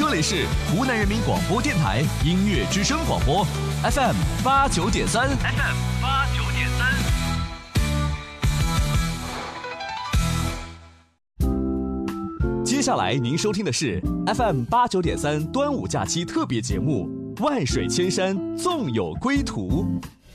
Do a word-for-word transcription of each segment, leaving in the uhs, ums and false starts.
这里是湖南人民广播电台音乐之声广播 F M 八九点三 F M 八九点三。接下来您收听的是 F M 八九点三端午假期特别节目《万水千山纵有归途》。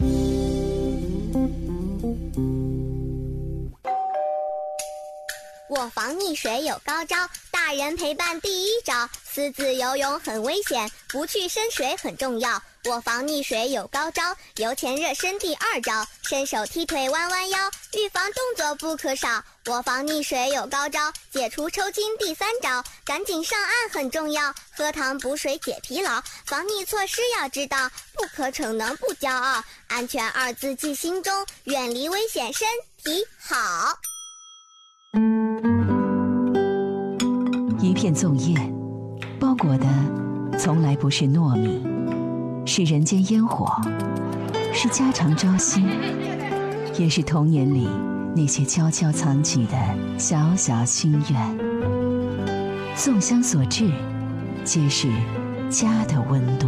我防溺水有高招，大人陪伴第一招，私自游泳很危险，不去深水很重要。我防溺水有高招，游前热身第二招，伸手踢腿弯弯腰，预防动作不可少。我防溺水有高招，解除抽筋第三招，赶紧上岸很重要，喝汤补水解疲劳。防溺措施要知道，不可逞能不骄傲，安全二字记心中，远离危险身体好。 一片粽叶，包裹的从来不是糯米，是人间烟火，是家常朝夕，也是童年里那些悄悄藏起的小小心愿。粽香所致，皆是家的温度。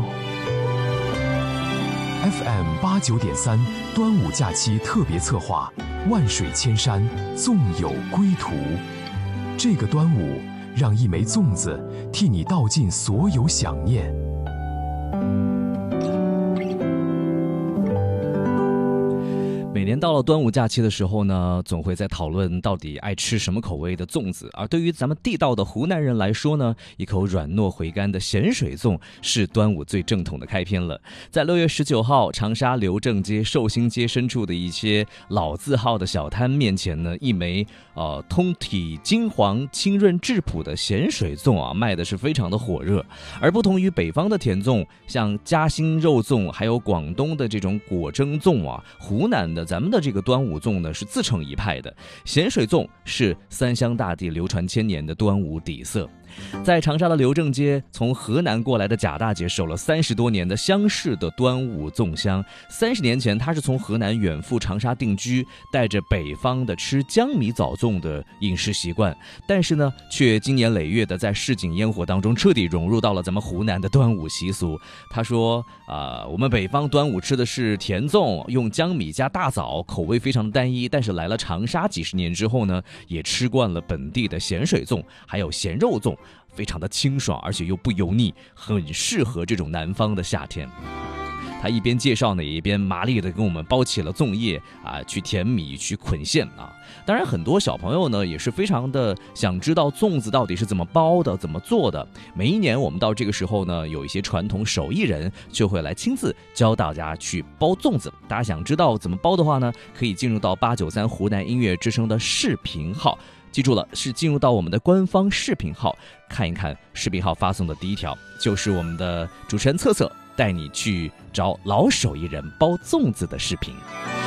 F M 八九点三端午假期特别策划，万水千山纵有归途。这个端午，让一枚粽子替你道尽所有想念。 每年到了端午假期的时候呢，总会在讨论到底爱吃什么口味的粽子。而对于咱们地道的湖南人来说呢，一口软糯回甘的咸水粽是端午最正统的开篇了。在六月十九号，长沙刘正街、寿星街深处的一些老字号的小摊面前呢，一枚呃通体金黄、清润质朴的咸水粽啊，卖的是非常的火热。而不同于北方的甜粽，像夹心肉粽，还有广东的这种果蒸粽啊，湖南的咱们的这个端午粽呢是自成一派的，咸水粽是三湘大地流传千年的端午底色。在长沙的刘正街，从河南过来的贾大姐守了三十多年的湘式的端午粽香。三十年前，她是从河南远赴长沙定居，带着北方的吃江米枣粽的饮食习惯，但是呢，却经年累月的在市井烟火当中彻底融入到了咱们湖南的端午习俗。她说：“啊、呃，我们北方端午吃的是甜粽，用江米加大枣，口味非常的单一。但是来了长沙几十年之后呢，也吃惯了本地的咸水粽，还有咸肉粽。”非常的清爽，而且又不油腻，很适合这种南方的夏天。他一边介绍呢，也一边麻利的跟我们包起了粽叶啊，去甜米，去捆馅啊。当然，很多小朋友呢也是非常的想知道粽子到底是怎么包的、怎么做的。每一年我们到这个时候呢，有一些传统手艺人就会来亲自教大家去包粽子。大家想知道怎么包的话呢，可以进入到八九三湖南音乐之声的视频号。记住了，是进入到我们的官方视频号，看一看视频号发送的第一条，就是我们的主持人策策带你去找老手艺人包粽子的视频。